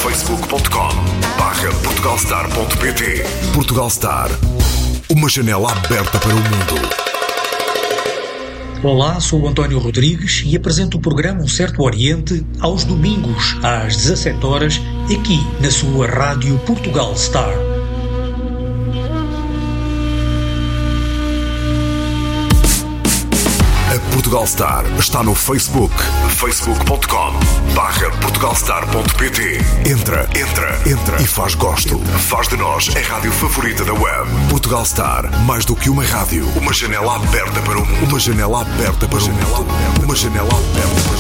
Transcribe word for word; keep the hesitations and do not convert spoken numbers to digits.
facebook ponto com barra portugalstar ponto pt. Portugal Star, uma janela aberta para o mundo. Olá, sou o António Rodrigues e apresento o programa Um Certo Oriente aos domingos às dezassete horas aqui na sua rádio Portugal Star. A Portugal Star está no Facebook, facebook ponto com barra portugalstar ponto pt. Entra, entra, entra e faz gosto. Faz de nós a rádio favorita da web. Portugal Star, mais do que uma rádio, uma janela aberta para o mundo. Uma janela aberta para o mundo. Uma janela aberta para o mundo.